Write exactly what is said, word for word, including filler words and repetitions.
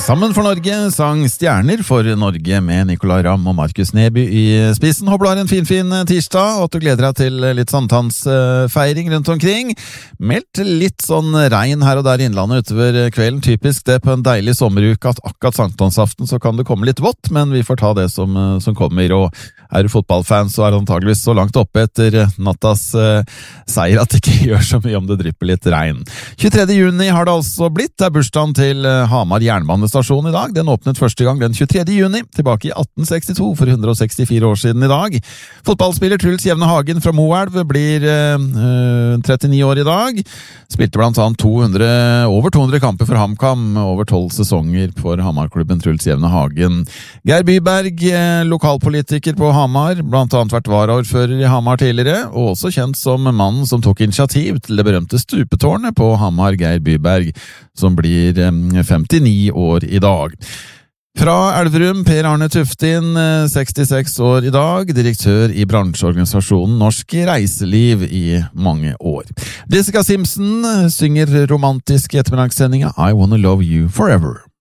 Sammen for Norge sang Stjerner for Norge med Nicolai Ramm og Markus Neby i spissen. Håper du har en fin, fin tirsdag, og at du gleder deg til litt sankthansfeiring rundt omkring. Meldt litt sånn regn her og der i innlandet utover kvelden. Typisk det på en deilig sommeruke at akkurat sankthansaften så kan det komme litt vått, men vi får ta det som, som kommer. Og er du fotballfan, så er det antageligvis så langt oppe etter nattas uh, seier at det ikke gjør så mye om det drypper litt regn. tjuetredje juni har det altså blitt. Det er bursdagen til uh, Hamar jernbanestasjon i dag. Den åpnet første gang den tjuetredje juni, tilbake i atten sekstito, for hundre og sekstifire år siden i dag. Fotballspiller Truls Jevne Hagen fra Moelv blir uh, trettini år i dag. Spilte blant annet to hundre, over to hundre kamper for HamKam, over tolv sesonger for Hamarklubben Truls Jevne Hagen. Geir Byberg, uh, lokalpolitiker på Hamar, blant annet vært varaordfører i Hamar tidligere, og også kjent som mannen som tok initiativ til det berømte stupetårnet på Hamar, Geir Byberg, som blir femtini år i dag. Fra Elverum, Per Arne Tuftin, sekstiseks år i dag, direktør i bransjeorganisasjonen Norsk Reiseliv i mange år. Jessica Simpson synger romantisk i ettermiddagssendinga I Wanna Love You Forever.